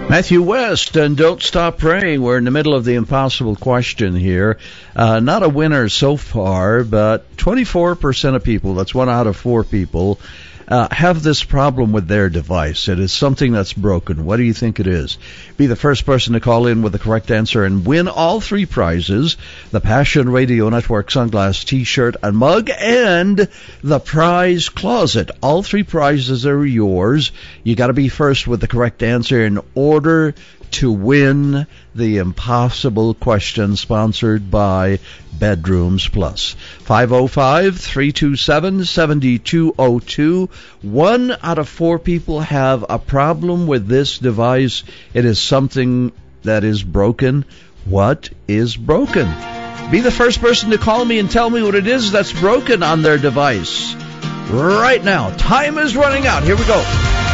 Matthew West, and Don't Stop Praying. We're in the middle of the impossible question here. Not a winner so far, but 24% of people, that's 1 out of 4 people, have this problem with their device. It is something that's broken. What do you think it is? Be the first person to call in with the correct answer and win all 3 prizes: the Passion Radio Network sunglass, t-shirt, and mug, and the prize closet. All 3 prizes are yours. You got to be first with the correct answer in order to win the impossible question, sponsored by Bedrooms Plus. 505-327-7202. 1 out of 4 people have a problem with this device. It is something that is broken. What is broken? Be the first person to call me and tell me what it is that's broken on their device right now. Time is running out. Here we go.